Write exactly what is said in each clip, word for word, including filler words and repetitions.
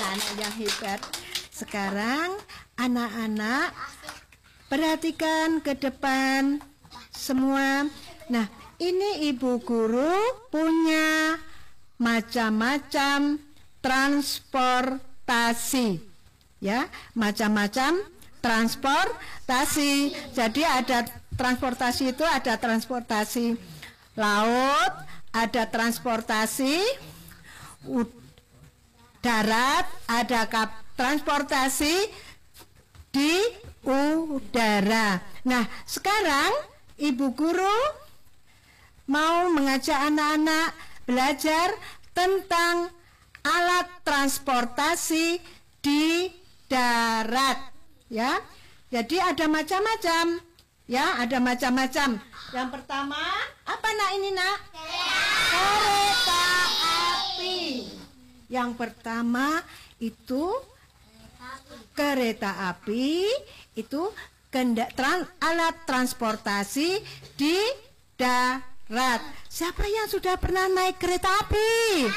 anak-anak yang hebat. Sekarang anak-anak perhatikan ke depan semua. Nah, ini ibu guru punya macam-macam transportasi, ya, macam-macam transportasi. Jadi ada transportasi itu ada transportasi laut, ada transportasi darat, ada kap transportasi di udara. Nah, sekarang ibu guru mau mengajak anak-anak belajar tentang alat transportasi di darat, ya. Jadi ada macam-macam, ya, ada macam-macam. Yang pertama, apa nak ini nak? Kereta api. Yang pertama itu kereta api, itu kendak trans, alat transportasi di darat. Siapa yang sudah pernah naik kereta api?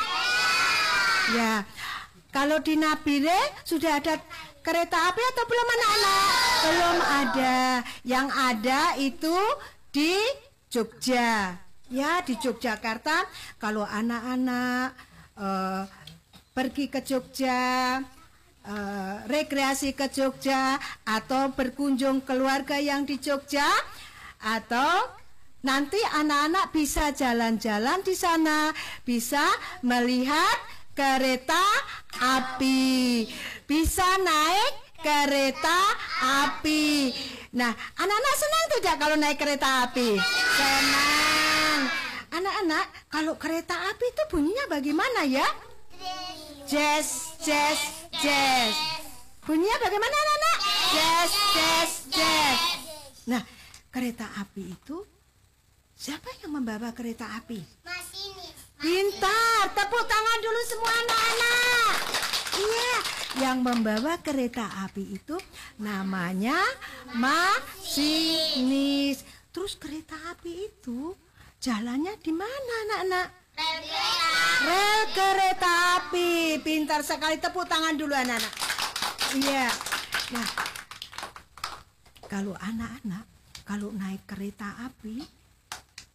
Ya, kalau di Nabire sudah ada kereta api atau belum anak-anak? Belum ada. Yang ada itu di Jogja. Ya, di Yogyakarta. Kalau anak-anak uh, pergi ke Jogja, uh, rekreasi ke Jogja, atau berkunjung keluarga yang di Jogja, atau nanti anak-anak bisa jalan-jalan di sana, bisa melihat kereta api, bisa naik kereta api. Nah, anak-anak senang tidak kalau naik kereta api? Senang. Anak-anak, kalau kereta api itu bunyinya bagaimana ya? Jazz, jazz, jazz. Bunyinya bagaimana anak-anak? Jazz, jazz, jazz. Nah, kereta api itu siapa yang membawa kereta api? Masinis. Pintar, tepuk tangan dulu semua anak-anak. Iya, yang membawa kereta api itu namanya masinis. Terus kereta api itu jalannya di mana anak-anak? Rel kereta. Rel kereta api. Pintar sekali, tepuk tangan dulu anak-anak. Iya. Nah, kalau anak-anak kalau naik kereta api